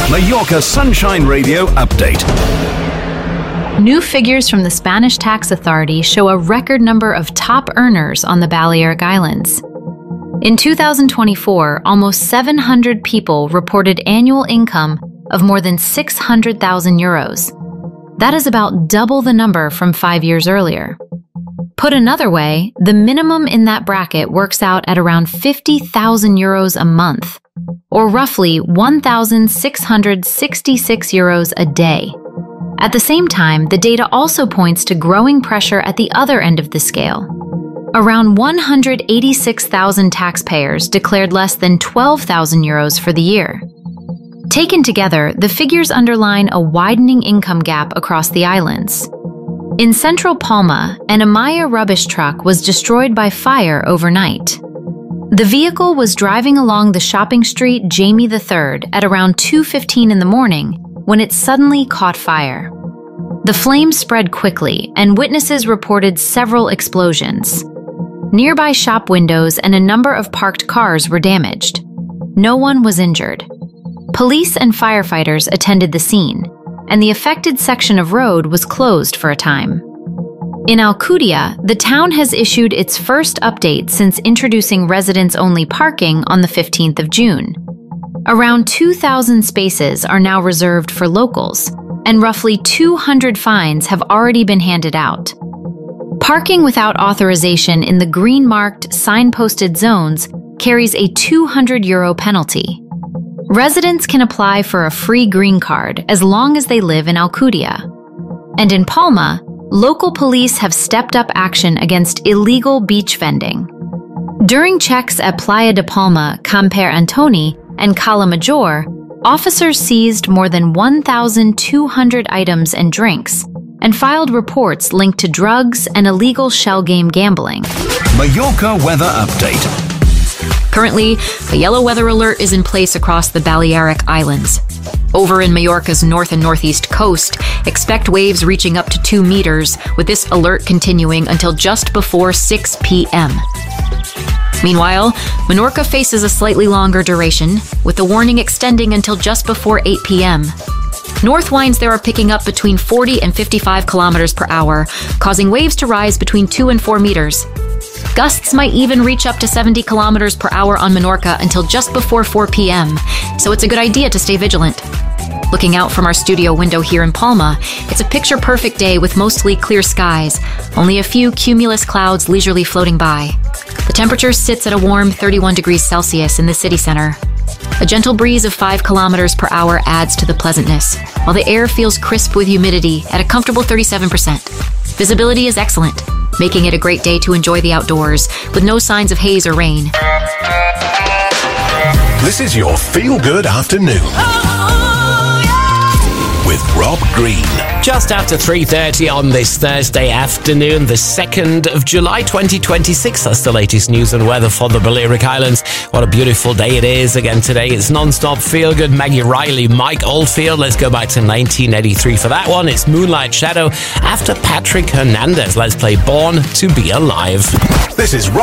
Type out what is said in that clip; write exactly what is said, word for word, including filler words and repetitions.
Mallorca Sunshine Radio Update. New figures from the Spanish Tax Authority show a record number of top earners on the Balearic Islands. In two thousand twenty-four, almost seven hundred people reported annual income of more than six hundred thousand euros. That is about double the number from five years earlier. Put another way, the minimum in that bracket works out at around fifty thousand euros a month, or roughly one thousand six hundred sixty-six euros a day. At the same time, the data also points to growing pressure at the other end of the scale. Around one hundred eighty-six thousand taxpayers declared less than twelve thousand euros for the year. Taken together, the figures underline a widening income gap across the islands. In central Palma, an Amaya rubbish truck was destroyed by fire overnight. The vehicle was driving along the shopping street Jamie the third at around two fifteen in the morning when it suddenly caught fire. The flames spread quickly, and witnesses reported several explosions. Nearby shop windows and a number of parked cars were damaged. No one was injured. Police and firefighters attended the scene, and the affected section of road was closed for a time. In Alcudia, the town has issued its first update since introducing residents-only parking on the fifteenth of June. Around two thousand spaces are now reserved for locals, and roughly two hundred fines have already been handed out. Parking without authorization in the green-marked, signposted zones carries a two hundred euro penalty. Residents can apply for a free green card as long as they live in Alcudia. And in Palma, local police have stepped up action against illegal beach vending. During checks at Playa de Palma, Camper Antoni, and Cala Major, officers seized more than one thousand two hundred items and drinks and filed reports linked to drugs and illegal shell game gambling. Mallorca weather update. Currently, a yellow weather alert is in place across the Balearic Islands. Over in Mallorca's north and northeast coast, expect waves reaching up to two meters, with this alert continuing until just before six p m Meanwhile, Menorca faces a slightly longer duration, with the warning extending until just before eight p m North winds there are picking up between forty and fifty-five kilometers per hour, causing waves to rise between two and four meters. Gusts might even reach up to seventy kilometers per hour on Menorca until just before four p m, so it's a good idea to stay vigilant. Looking out from our studio window here in Palma, it's a picture-perfect day with mostly clear skies, only a few cumulus clouds leisurely floating by. The temperature sits at a warm thirty-one degrees Celsius in the city center. A gentle breeze of five kilometers per hour adds to the pleasantness, while the air feels crisp with humidity at a comfortable thirty-seven percent. Visibility is excellent, making it a great day to enjoy the outdoors, with no signs of haze or rain. This is your feel-good afternoon. With Rob Green. Just after three thirty on this Thursday afternoon, the second of July twenty twenty-six. That's the latest news and weather for the Balearic Islands. What a beautiful day it is again today. It's non-stop feel-good. Maggie Riley, Mike Oldfield. Let's go back to nineteen eighty-three for that one. It's Moonlight Shadow after Patrick Hernandez. Let's play Born to Be Alive. This is Rob